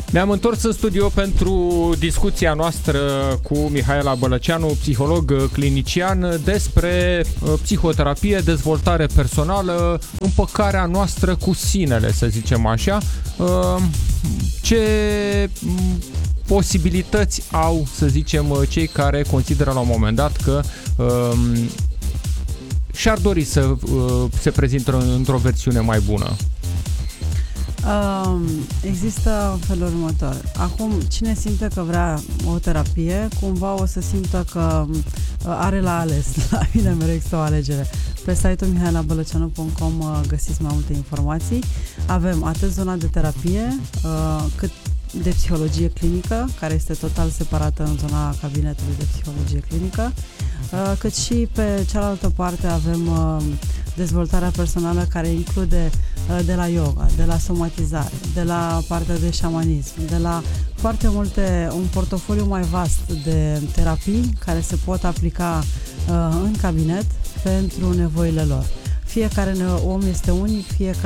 Ne-am întors în studio pentru discuția noastră cu Mihaela Bălăceanu, psiholog clinician, despre psihoterapie, dezvoltare personală, împăcarea noastră cu sinele, să zicem așa. Ce posibilități au, să zicem, cei care consideră la un moment dat că și-ar dori să se prezintă într-o versiune mai bună? Există felul următor. Acum, cine simte că vrea o terapie, cumva o să simtă că are la ales. La mine mereu există o alegere. Pe site-ul mihaelabălăceanu.com găsiți mai multe informații. Avem atât zona de terapie, cât de psihologie clinică, care este total separată în zona cabinetului de psihologie clinică, cât și pe cealaltă parte avem dezvoltarea personală, care include de la yoga, de la somatizare, de la partea de șamanism, de la foarte multe, un portofoliu mai vast de terapii care se pot aplica în cabinet pentru nevoile lor. Fiecare om este unic,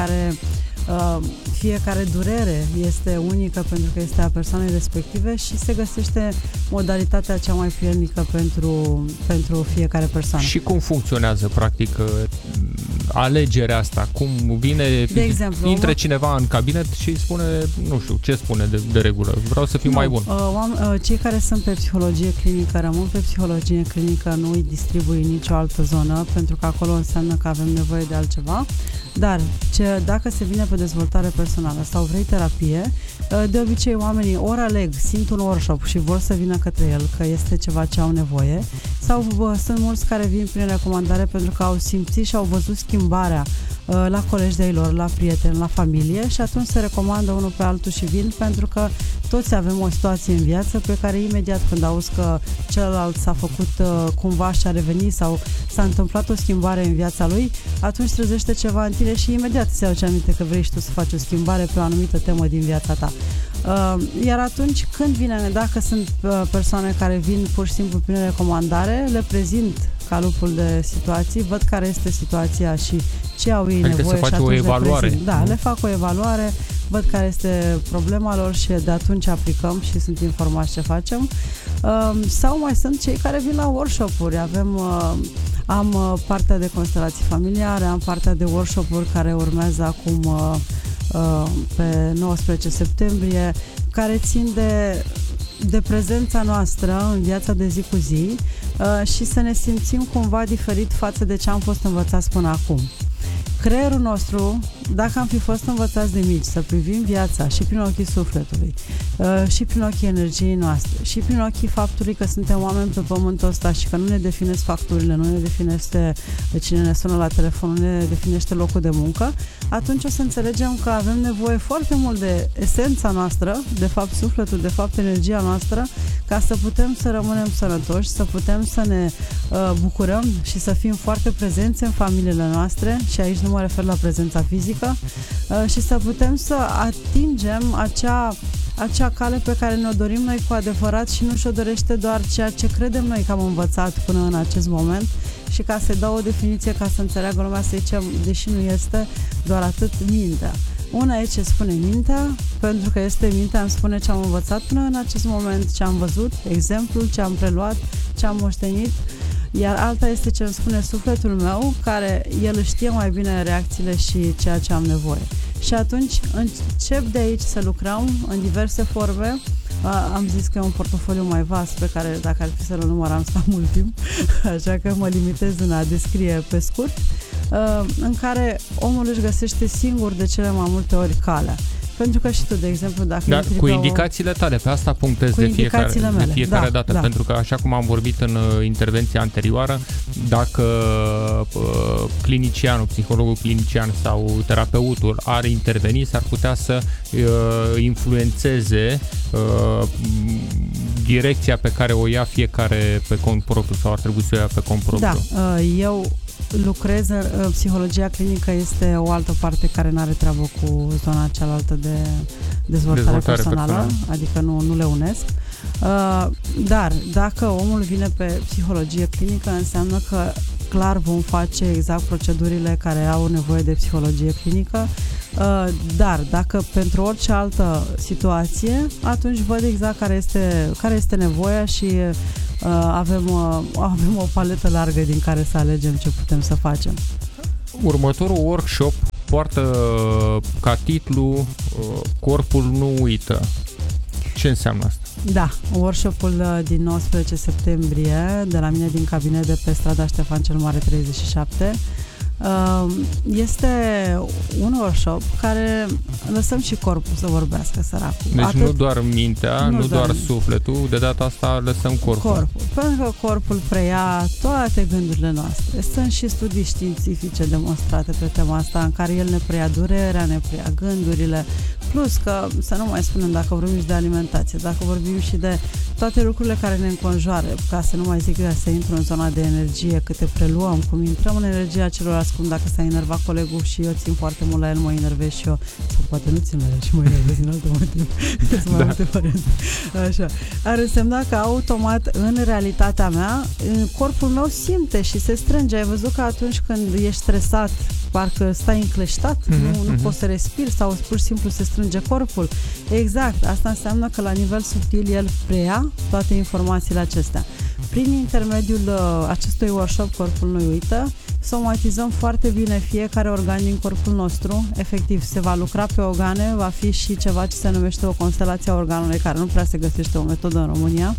fiecare durere este unică pentru că este a persoanei respective și se găsește modalitatea cea mai prielnică pentru fiecare persoană. Și cum funcționează practic alegerea asta? Cum vine, de exemplu, intră cineva în cabinet și spune, nu știu, ce spune de regulă? Vreau să fiu mai bun. Cei care sunt pe psihologie clinică rămân pe psihologie clinică, nu îi distribui în nicio altă zonă, pentru că acolo înseamnă că avem nevoie de altceva. Dar dacă se vine pe dezvoltare personală sau vrei terapie, de obicei oamenii ori aleg, simt un workshop și vor să vină către el, că este ceva ce au nevoie, sau sunt mulți care vin prin recomandare pentru că au simțit și au văzut schimbarea la colegi de-ai lor, la prieteni, la familie, și atunci se recomandă unul pe altul și vin, pentru că toți avem o situație în viață pe care imediat când auzi că celălalt s-a făcut cumva și a revenit sau s-a întâmplat o schimbare în viața lui, atunci trezește ceva în tine și imediat ți aduce aminte că vrei și tu să faci o schimbare pe o anumită temă din viața ta. Iar atunci când vine, dacă sunt persoane care vin pur și simplu prin recomandare, le prezint calupul de situații, văd care este situația și ce au ei nevoie și atunci o evaluare. le fac o evaluare, văd care este problema lor și de atunci aplicăm și sunt informați ce facem. Sau mai sunt cei care vin la workshop-uri. Am partea de constelații familiare, am partea de workshop-uri care urmează acum pe 19 septembrie, care țin de prezența noastră în viața de zi cu zi și să ne simțim cumva diferit față de ce am fost învățați până acum. Creierul nostru, dacă am fi fost învățați de mici să privim viața și prin ochii sufletului, și prin ochii energiei noastre, și prin ochii faptului că suntem oameni pe pământul ăsta și că nu ne definesc facturile, nu ne definește cine ne sună la telefon, nu ne definește locul de muncă, atunci o să înțelegem că avem nevoie foarte mult de esența noastră, de fapt sufletul, de fapt energia noastră, ca să putem să rămânem sănătoși, să putem să ne bucurăm și să fim foarte prezenți în familiile noastre, și aici nu mă refer la prezența fizică, și să putem să atingem acea cale pe care ne-o dorim noi cu adevărat și nu și-o dorește doar ceea ce credem noi că am învățat până în acest moment. Și ca să dau o definiție, ca să înțeleagă lumea, să zicem, deși nu este doar atât, mintea. Una e ce spune mintea, pentru că este mintea, îmi spune ce am învățat până în acest moment, ce am văzut, exemplul, ce am preluat, ce am moștenit, iar alta este ce îmi spune sufletul meu, care el știe mai bine reacțiile și ceea ce am nevoie. Și atunci încep de aici să lucrăm în diverse forme. Am zis că e un portofoliu mai vast pe care, dacă ar fi să-l număr, am stat mult timp, așa că mă limitez în a descrie pe scurt, în care omul își găsește singur de cele mai multe ori calea. Pentru că și tu, de exemplu, dacă cu indicațiile tale, pe asta punctez de fiecare dată, da. Pentru că, așa cum am vorbit în intervenția anterioară, dacă clinicianul, psihologul clinician sau terapeutul ar interveni, s-ar putea să influențeze direcția pe care o ia fiecare pe cont propriu sau ar trebui să o ia pe cont propriu. Da, eu lucrez, psihologia clinică este o altă parte care nu are treabă cu zona cealaltă de dezvoltare personală, adică nu le unesc. Dar dacă omul vine pe psihologie clinică, înseamnă că clar vom face exact procedurile care au nevoie de psihologie clinică, Dar dacă pentru orice altă situație, atunci văd exact care este nevoia și avem o paletă largă din care să alegem ce putem să facem. Următorul workshop poartă ca titlu Corpul nu uită. Ce înseamnă asta? Da, workshopul din 19 septembrie de la mine din cabinet de pe strada Ștefan cel Mare 37 este un workshop care lăsăm și corpul să vorbească, săracul. Deci nu doar mintea, nu doar sufletul, de data asta lăsăm corpul. Pentru că corpul preia toate gândurile noastre. Sunt și studii științifice demonstrate pe tema asta, în care el ne preia durerea, ne preia gândurile, plus că, să nu mai spunem, dacă vorbim și de alimentație, dacă vorbim și de toate lucrurile care ne înconjoară, ca să nu mai zic să intru în zona de energie, câte preluăm, cum intrăm în energia celorlalți, cum dacă s-a enervat colegul și eu țin foarte mult la el, mă enervez și eu, sau poate nu țin la el și mă enervez din alte motive. Sunt mai multe variante. Așa. Ar însemna că automat, în realitatea mea, corpul meu simte și se strânge. Ai văzut că atunci când ești stresat, parcă stai încleștat, nu poți să respiri sau pur și simplu se strânge corpul. Exact, asta înseamnă că la nivel subtil el preia toate informațiile acestea. Prin intermediul acestui workshop Corpul nu uită, somatizăm foarte bine fiecare organ din corpul nostru. Efectiv, se va lucra pe organe, va fi și ceva ce se numește o constelație a organului, care nu prea se găsește o metodă în România,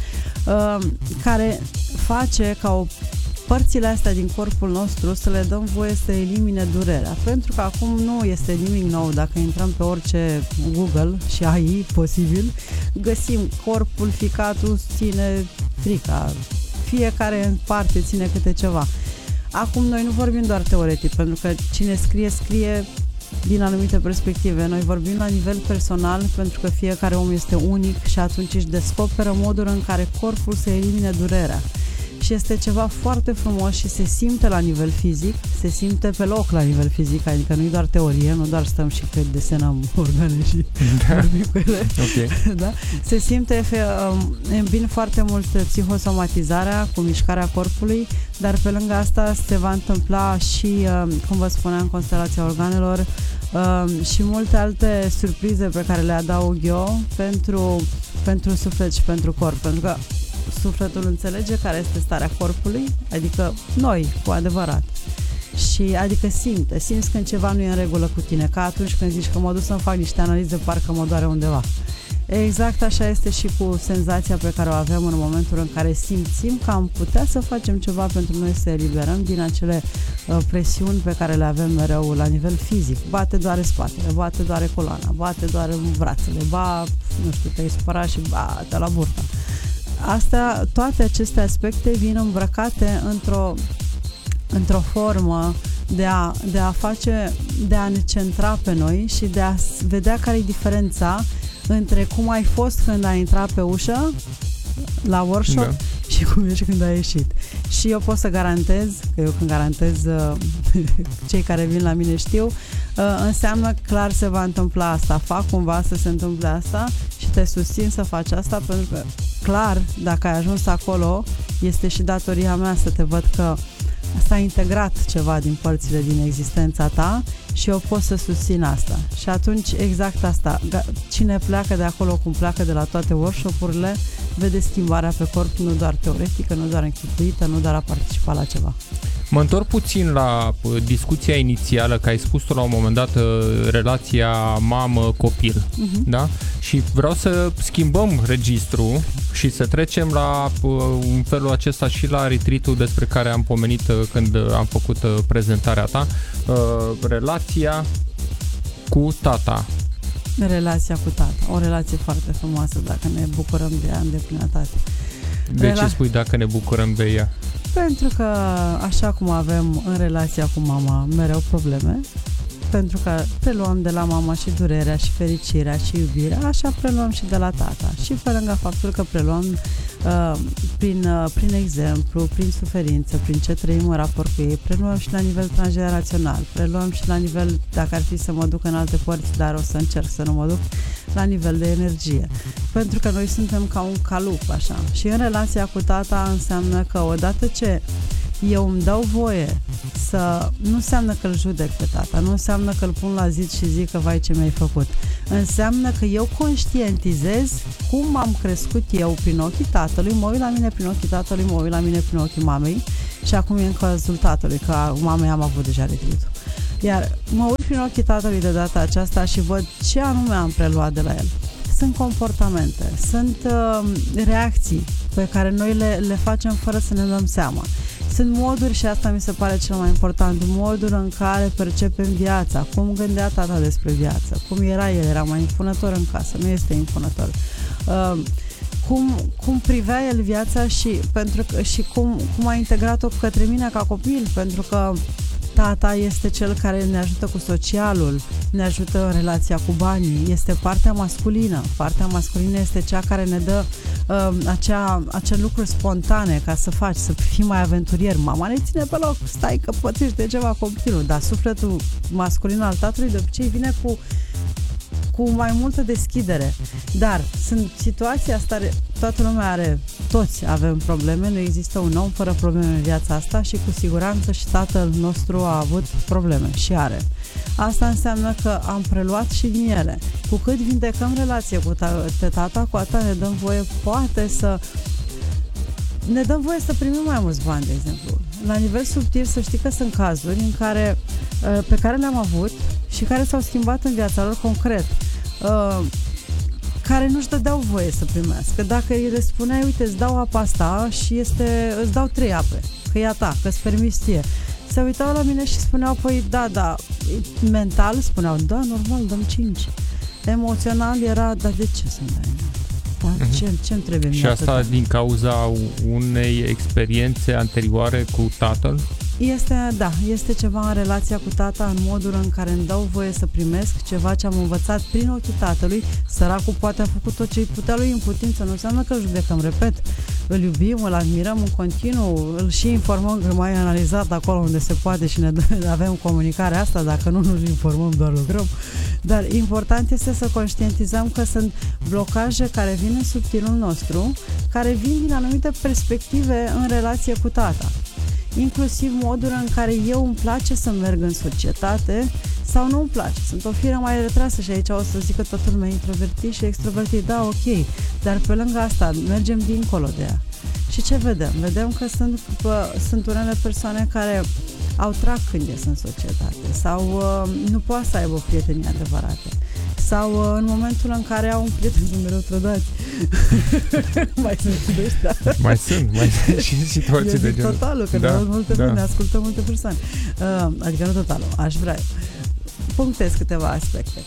care face ca părțile astea din corpul nostru să le dăm voie să elimine durerea. Pentru că acum nu este nimic nou. Dacă intrăm pe orice Google și AI posibil, găsim corpul, ficatul ține frica. Fiecare în parte ține câte ceva. Acum noi nu vorbim doar teoretic, pentru că cine scrie din anumite perspective. Noi vorbim la nivel personal, pentru că fiecare om este unic și atunci își descoperă modul în care corpul să elimine durerea. Și este ceva foarte frumos și se simte la nivel fizic, se simte pe loc la nivel fizic, adică nu e doar teorie, nu doar stăm și că desenăm organe și vorbim cu ele. Okay. Da? Se simte bine foarte mult psihosomatizarea cu mișcarea corpului, dar pe lângă asta se va întâmpla și, cum vă spuneam, constelația organelor și multe alte surprize pe care le adaug eu pentru suflet și pentru corp, pentru că sufletul înțelege care este starea corpului, adică noi, cu adevărat. Și adică simți când ceva nu e în regulă cu tine, ca atunci când zici că mă duc să-mi fac niște analize, parcă mă doare undeva. Exact așa este și cu senzația pe care o avem în momentul în care simțim că am putea să facem ceva pentru noi să eliberăm din acele presiuni pe care le avem mereu la nivel fizic. Bate doare spatele, bate doare coloana, bate doare brațele, nu știu, te-ai supărat și bate la burtă. Toate aceste aspecte vin îmbrăcate într-o formă de a ne centra pe noi și de a vedea care e diferența între cum ai fost când ai intrat pe ușă la workshop și cum ești când ai ieșit. Și eu pot să garantez, că eu când garantez cei care vin la mine știu, înseamnă clar se va întâmpla asta, fac cumva să se întâmple asta și te susțin să faci asta, pentru că clar, dacă ai ajuns acolo, este și datoria mea să te văd că s-a integrat ceva din părțile din existența ta și eu pot să susțin asta. Și atunci exact asta, cine pleacă de acolo cum pleacă de la toate workshop-urile, vede schimbarea pe corp, nu doar teoretică, nu doar închipuită, nu doar a participa la ceva. Mă întorc puțin la discuția inițială, că ai spus-o la un moment dat, relația mamă-copil, da? Și vreau să schimbăm registru și să trecem la un felul acesta și la retreat-ul despre care am pomenit când am făcut prezentarea ta, relația cu tata. Relația cu tata, o relație foarte frumoasă, dacă ne bucurăm de ea în deplinătate. De ce spui dacă ne bucurăm de ea? Pentru că așa cum avem în relația cu mama mereu probleme, pentru că preluăm de la mama și durerea și fericirea și iubirea, așa preluăm și de la tata. Și pe lângă faptul că preluăm prin exemplu, prin suferință, prin ce trăim în raport cu ei, preluăm și la nivel transgenerațional, preluăm și la nivel, dacă ar fi să mă duc în alte părți, dar o să încerc să nu mă duc, la nivel de energie. Pentru că noi suntem ca un calup, așa. Și în relația cu tata înseamnă că odată ce eu îmi dau voie nu înseamnă că îl judec pe tata, nu înseamnă că îl pun la zid și zic că vai ce mi-ai făcut. Înseamnă că eu conștientizez cum am crescut eu prin ochii tatălui, mă uit la mine prin ochii tatălui, mă uit la mine prin ochii mamei și acum e în cazul tatălui, că mamei am avut deja retreat-ul. Iar mă uit prin ochii tatălui de data aceasta și văd ce anume am preluat de la el. Sunt comportamente, sunt reacții pe care noi le facem fără să ne dăm seama. Sunt moduri, și asta mi se pare cel mai important, moduri în care percepem viața, cum gândea tata despre viață, cum era el, era mai impunător în casă, nu este impunător. Cum privea el viața și cum a integrat-o către mine ca copil, pentru că tata este cel care ne ajută cu socialul, ne ajută în relația cu banii, este partea masculină. Partea masculină este cea care ne dă acel lucru spontane ca să faci, să fii mai aventurier. Mama ne ține pe loc, stai că pățești de ceva copilul, dar sufletul masculin al tatălui de obicei vine cu mai multă deschidere. Dar sunt situații asta, toată lumea are, toți avem probleme, nu există un om fără probleme în viața asta și cu siguranță și tatăl nostru a avut probleme și are. Asta înseamnă că am preluat și din ele. Cu cât vindecăm relație cu tata, cu atât ne dăm voie, ne dăm voie să primim mai mulți bani, de exemplu. La nivel subtil, să știi că sunt cazuri pe care le-am avut și care s-au schimbat în viața lor concret, care nu-și dădeau voie să primească. Dacă îi le spuneai, uite, îți dau apa asta și îți dau 3 ape, că e a ta, că îți permis ție. Se uitau la mine și spuneau, păi da, mental spuneau, da, normal, dăm 5. Emoțional era, dar de ce să-mi dai? Da, ce-mi trebuie? Și asta atâta? Din cauza unei experiențe anterioare cu tatăl? Este ceva în relația cu tata, în modul în care îmi dau voie să primesc ceva ce am învățat prin ochii tatălui. Săracul poate a făcut tot ce putea lui în putință, nu înseamnă că îl judecăm, repet, îl iubim, îl admirăm în continuu, îl și informăm că mai analizat acolo unde se poate și avem comunicarea asta, dacă nu îl informăm, doar lucrăm. Dar important este să conștientizăm că sunt blocaje care vin în subtilul nostru, care vin din anumite perspective în relație cu tata. Inclusiv modul în care îmi place să merg în societate sau nu îmi place. Sunt o firă mai retrasă și aici o să zic că totul lumea introvertit și extrovertit. Da, ok, dar pe lângă asta mergem dincolo de ea. Și ce vedem? Vedem că sunt unele persoane care au trac când ies în societate sau nu poate să aibă prietenii adevărate. Sau în momentul în care au un prieten, sunt mereu trădați. Mai sunt și de ăștia. Mai sunt și situații de genul. Totalul, că ne ascultă multe persoane. Adică nu totalul, aș vrea. Punctez câteva aspecte.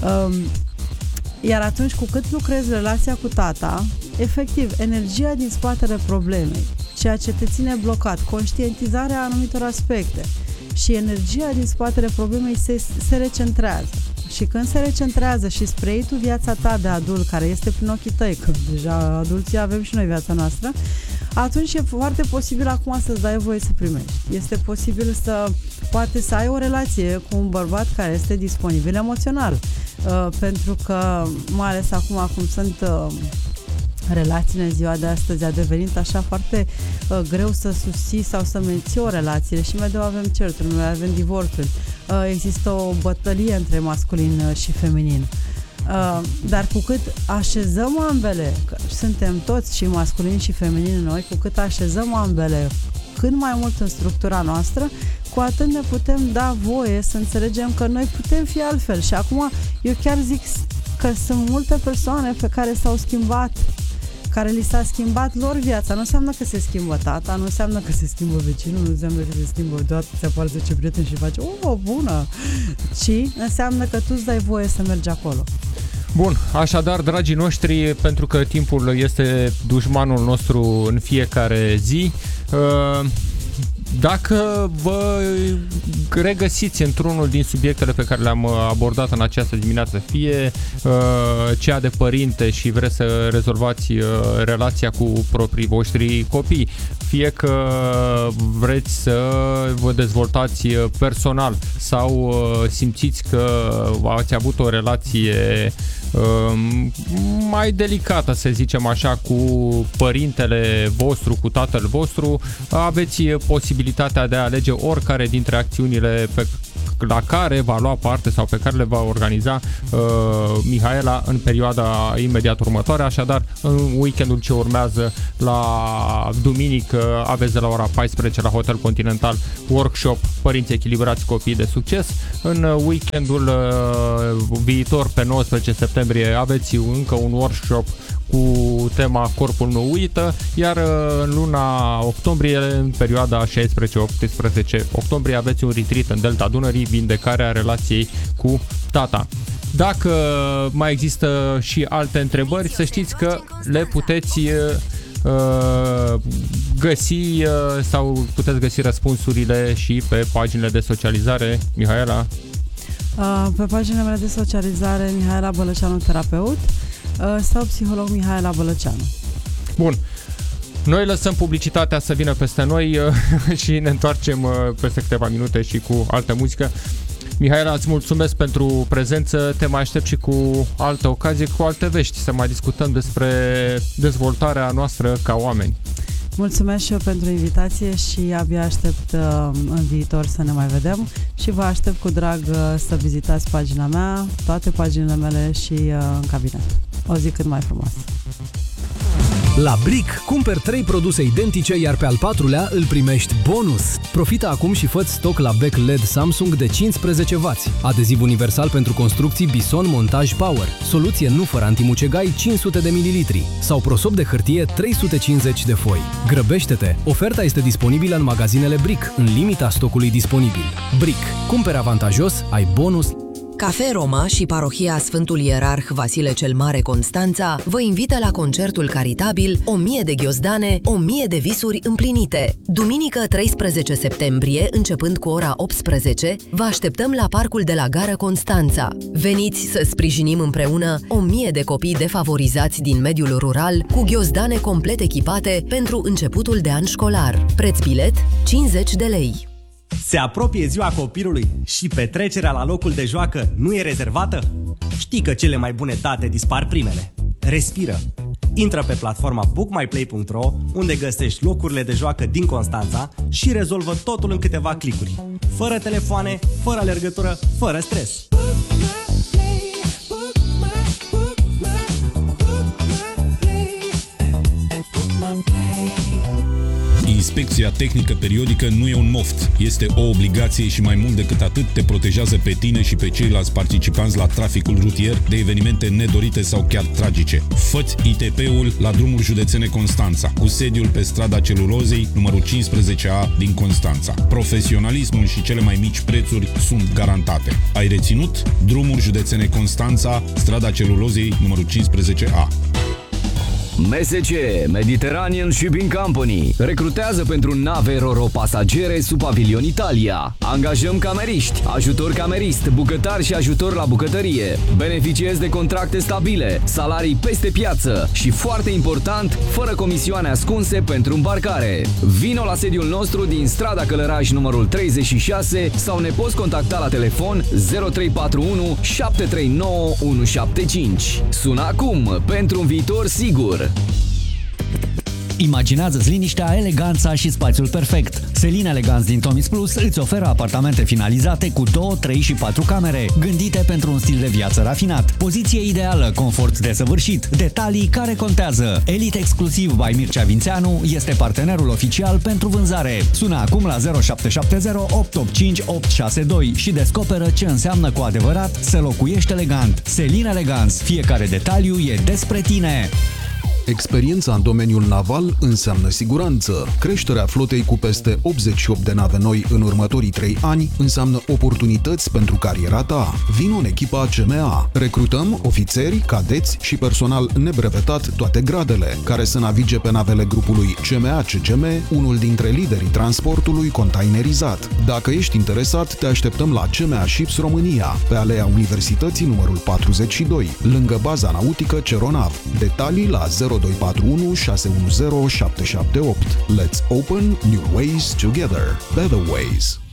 Iar atunci, cu cât lucrezi relația cu tata, efectiv, energia din spatele problemei, ceea ce te ține blocat, conștientizarea anumitor aspecte și energia din spatele problemei se recentrează. Și când se recentrează și spre tu viața ta de adult, care este prin ochii tăi, că deja adulții avem și noi viața noastră, atunci e foarte posibil acum să-ți dai voie să primești. Este posibil poate să ai o relație cu un bărbat care este disponibil emoțional. Pentru că, mai ales acum cum sunt relațiile în ziua de astăzi, a devenit așa foarte greu să susții sau să menții o relație și mereu avem certuri, noi avem divorțuri. Există o bătălie între masculin și feminin. Dar cu cât așezăm ambele, că suntem toți și masculin și feminin noi, cu cât așezăm ambele cât mai mult în structura noastră, cu atât ne putem da voie să înțelegem că noi putem fi altfel. Și acum eu chiar zic că sunt multe persoane pe care s-au schimbat, care li s-a schimbat lor viața. Nu înseamnă că se schimbă tata, nu înseamnă că se schimbă vecinul, nu înseamnă că se schimbă toată, ți apare 10 prieteni și faci, bună! Ci înseamnă că tu îți dai voie să mergi acolo. Bun, așadar, dragii noștri, pentru că timpul este dușmanul nostru în fiecare zi, dacă vă regăsiți într-unul din subiectele pe care le-am abordat în această dimineață, fie cea de părinte și vreți să rezolvați relația cu proprii voștri copii, fie că vreți să vă dezvoltați personal sau simțiți că ați avut o relație mai delicată, să zicem așa, cu părintele vostru, cu tatăl vostru, aveți posibilitatea de a alege oricare dintre acțiunile la care va lua parte sau pe care le va organiza Mihaela în perioada imediat următoare. Așadar, în weekendul ce urmează, la duminică, aveți de la ora 14 la Hotel Continental workshop Părinți echilibrați, copii de succes. În weekendul viitor, pe 19 septembrie, aveți încă un workshop cu tema Corpul nu uită, iar în luna octombrie, în perioada 16-18 octombrie, aveți un retreat în Delta Dunării, vindecarea relației cu tata. Dacă mai există și alte întrebări, să știți că le puteți găsi sau puteți găsi răspunsurile și pe paginile de socializare. Mihaela? Pe paginile mele de socializare, Mihaela Bălăceanu Terapeut sau psiholog Mihaela Bălăceanu. Bun. Noi lăsăm publicitatea să vină peste noi și ne întoarcem peste câteva minute și cu altă muzică. Mihaela, îți mulțumesc pentru prezență, te mai aștept și cu altă ocazie, cu alte vești, să mai discutăm despre dezvoltarea noastră ca oameni. Mulțumesc și eu pentru invitație și abia aștept în viitor să ne mai vedem și vă aștept cu drag să vizitați pagina mea, toate paginile mele și în cabinet. O zi cât mai frumoasă! La Brick, cumperi 3 produse identice, iar pe al 4-lea îl primești bonus. Profită acum și fă-ți stoc la bec LED Samsung de 15W, adeziv universal pentru construcții Bison Montaj Power, soluție nu fără antimucegai 500 de ml sau prosop de hârtie 350 de foi. Grăbește-te! Oferta este disponibilă în magazinele Brick, în limita stocului disponibil. Brick. Cumperi avantajos, ai bonus. Cafe Roma și Parohia Sfântul Ierarh Vasile cel Mare Constanța vă invită la concertul caritabil 1000 de ghiozdane, 1000 de visuri împlinite. Duminică 13 septembrie, începând cu ora 18, vă așteptăm la parcul de la Gară Constanța. Veniți să sprijinim împreună 1000 de copii defavorizați din mediul rural cu ghiozdane complet echipate pentru începutul de an școlar. Preț bilet 50 de lei. Se apropie ziua copilului și petrecerea la locul de joacă nu e rezervată? Știi că cele mai bune date dispar primele. Respiră! Intră pe platforma bookmyplay.ro, unde găsești locurile de joacă din Constanța și rezolvă totul în câteva clicuri. Fără telefoane, fără alergătură, fără stres. Inspecția tehnică periodică nu e un moft, este o obligație și mai mult decât atât te protejează pe tine și pe ceilalți participanți la traficul rutier de evenimente nedorite sau chiar tragice. Fă-ți ITP-ul la drumuri județene Constanța, cu sediul pe strada Celulozei, numărul 15A din Constanța. Profesionalismul și cele mai mici prețuri sunt garantate. Ai reținut? Drumuri județene Constanța, strada Celulozei, numărul 15A. MSC, Mediterranean Shipping Company, recrutează pentru nave ro-ro pasagere sub pavilion Italia. Angajăm cameriști, ajutor camerist, bucătar și ajutor la bucătărie. Beneficiezi de contracte stabile, salarii peste piață și, foarte important, fără comisioane ascunse pentru îmbarcare. Vino la sediul nostru din strada Călăraș numărul 36 sau ne poți contacta la telefon 0341 739 175. Sună acum pentru un viitor sigur. Imaginează-ți liniștea, eleganța și spațiul perfect. Selin Elegance din Tomis Plus îți oferă apartamente finalizate cu 2, 3 și 4 camere, gândite pentru un stil de viață rafinat. Poziție ideală, confort desăvârșit, detalii care contează. Elite Exclusiv by Mircea Vințeanu este partenerul oficial pentru vânzare. Sună acum la 0770 885 862 și descoperă ce înseamnă cu adevărat să locuiești elegant. Selin Elegance, fiecare detaliu e despre tine. Experiența în domeniul naval înseamnă siguranță. Creșterea flotei cu peste 88 de nave noi în următorii 3 ani înseamnă oportunități pentru cariera ta. Vino în echipa CMA. Recrutăm ofițeri, cadeți și personal nebrevetat toate gradele, care să navige pe navele grupului CMA-CGM, unul dintre liderii transportului containerizat. Dacă ești interesat, te așteptăm la CMA Ships România, pe Alea Universității numărul 42, lângă baza nautică Ceronav. Detalii la 0241 610 778. Let's open new ways together. Better ways.